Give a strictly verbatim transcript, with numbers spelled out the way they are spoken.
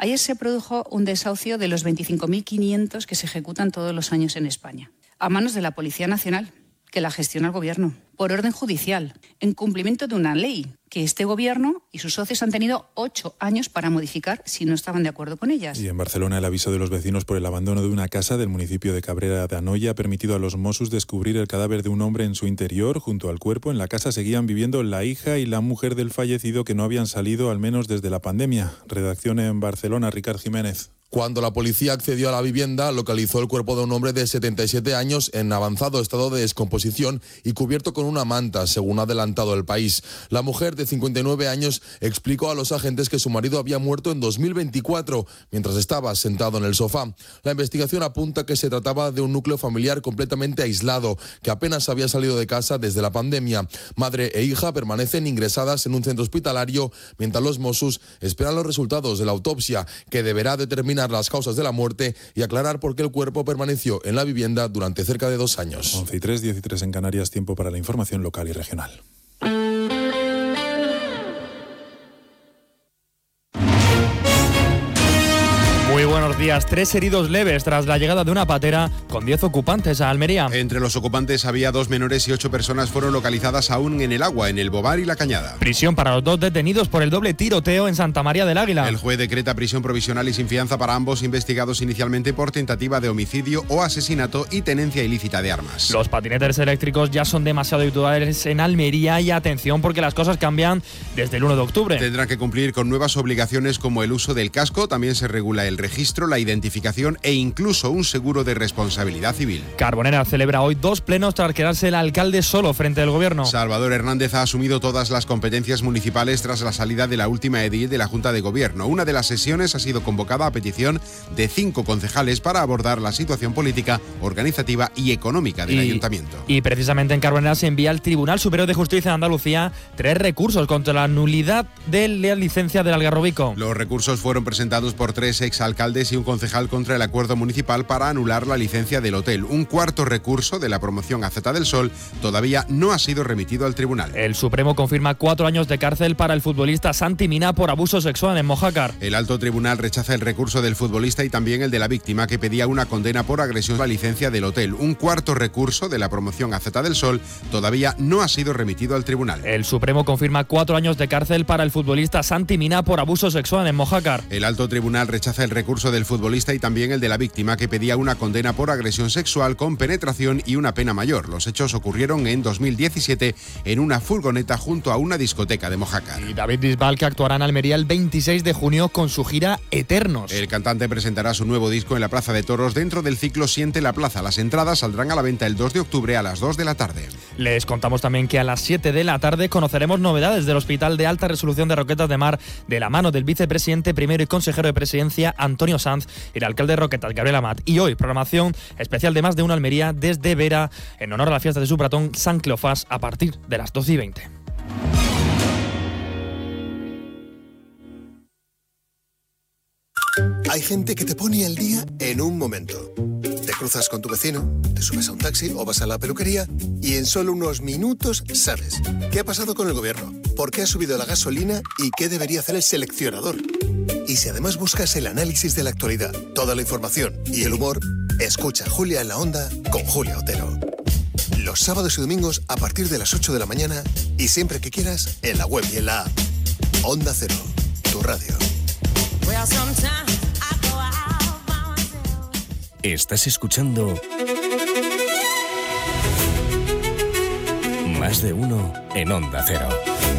Ayer se produjo un desahucio de los veinticinco mil quinientos que se ejecutan todos los años en España, a manos de la Policía Nacional, que la gestiona el Gobierno, por orden judicial, en cumplimiento de una ley que este Gobierno y sus socios han tenido ocho años para modificar si no estaban de acuerdo con ellas. Y en Barcelona, el aviso de los vecinos por el abandono de una casa del municipio de Cabrera de Anoia ha permitido a los Mossos descubrir el cadáver de un hombre en su interior. Junto al cuerpo, en la casa seguían viviendo la hija y la mujer del fallecido, que no habían salido al menos desde la pandemia. Redacción en Barcelona, Ricard Jiménez. Cuando la policía accedió a la vivienda, localizó el cuerpo de un hombre de setenta y siete años en avanzado estado de descomposición y cubierto con una manta, según ha adelantado El País. La mujer de cincuenta y nueve años explicó a los agentes que su marido había muerto en dos mil veinticuatro, mientras estaba sentado en el sofá. La investigación apunta que se trataba de un núcleo familiar completamente aislado, que apenas había salido de casa desde la pandemia. Madre e hija permanecen ingresadas en un centro hospitalario, mientras los Mossos esperan los resultados de la autopsia, que deberá determinar las causas de la muerte y aclarar por qué el cuerpo permaneció en la vivienda durante cerca de dos años. once y tres, diez y tres en Canarias, tiempo para la información local y regional. Muy buenos días. Tres heridos leves tras la llegada de una patera con diez ocupantes a Almería. Entre los ocupantes había dos menores y ocho personas fueron localizadas aún en el agua, en el Bobar y la Cañada. Prisión para los dos detenidos por el doble tiroteo en Santa María del Águila. El juez decreta prisión provisional y sin fianza para ambos, investigados inicialmente por tentativa de homicidio o asesinato y tenencia ilícita de armas. Los patinetes eléctricos ya son demasiado habituales en Almería y atención, porque las cosas cambian desde el uno de octubre. Tendrán que cumplir con nuevas obligaciones como el uso del casco, también se regula el registro, la identificación e incluso un seguro de responsabilidad civil. Carbonera celebra hoy dos plenos tras quedarse el alcalde solo frente al gobierno. Salvador Hernández ha asumido todas las competencias municipales tras la salida de la última edil de la Junta de Gobierno. Una de las sesiones ha sido convocada a petición de cinco concejales para abordar la situación política, organizativa y económica del y, ayuntamiento. Y precisamente en Carbonera se envía al Tribunal Superior de Justicia de Andalucía tres recursos contra la nulidad de la licencia del Algarrobico. Los recursos fueron presentados por tres exalcaldes y un concejal contra el acuerdo municipal para anular la licencia del hotel. Un cuarto recurso de la promoción A Z del Sol todavía no ha sido remitido al tribunal. El Supremo confirma cuatro años de cárcel para el futbolista Santi Mina por abuso sexual en Mojácar. El alto tribunal rechaza el recurso del futbolista y también el de la víctima, que pedía una condena por agresión a la licencia del hotel. Un cuarto recurso de la promoción A Z del Sol todavía no ha sido remitido al tribunal. El Supremo confirma cuatro años de cárcel para el futbolista Santi Mina por abuso sexual en Mojácar. El alto tribunal rechaza el recurso del futbolista y también el de la víctima, que pedía una condena por agresión sexual con penetración y una pena mayor. Los hechos ocurrieron en dos mil diecisiete en una furgoneta junto a una discoteca de Mojácar. Y David Bisbal, que actuará en Almería el veintiséis de junio con su gira Eternos. El cantante presentará su nuevo disco en la Plaza de Toros dentro del ciclo Siente la Plaza. Las entradas saldrán a la venta el dos de octubre a las dos de la tarde. Les contamos también que a las siete de la tarde conoceremos novedades del Hospital de Alta Resolución de Roquetas de Mar, de la mano del vicepresidente primero y consejero de Presidencia Antonio Sanz y el alcalde de Roquetas, Gabriel Amat. Y hoy, programación especial de Más de Uno Almería desde Vera, en honor a la fiesta de su patrón San Cleofás, a partir de las doce y veinte. Hay gente que te pone al día en un momento. Te cruzas con tu vecino, te subes a un taxi o vas a la peluquería y en solo unos minutos sabes qué ha pasado con el gobierno, por qué ha subido la gasolina y qué debería hacer el seleccionador. Y si además buscas el análisis de la actualidad, toda la información y el humor, escucha Julia en la Onda con Julia Otero. Los sábados y domingos a partir de las ocho de la mañana y siempre que quieras en la web y en la app. Onda Cero, tu radio. Estás escuchando Más de Uno en Onda Cero.